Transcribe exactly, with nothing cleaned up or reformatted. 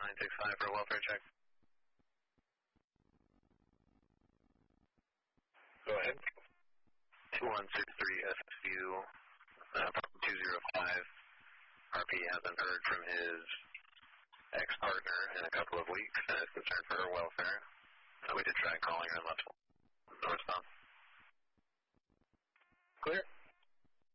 nine six five for a welfare check. Go ahead. two one six three S S U, uh, two zero five. R P hasn't heard from his ex-partner in a couple of weeks and is concerned for her welfare. So we did try calling her and left no response. Clear.